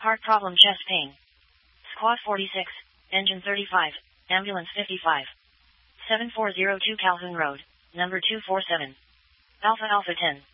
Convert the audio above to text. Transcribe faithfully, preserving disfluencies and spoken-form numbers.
Heart problem, chest pain. Squad forty-six, engine thirty-five, ambulance fifty-five. seven four zero two Calhoun Road, number two four seven. Alpha Alpha ten.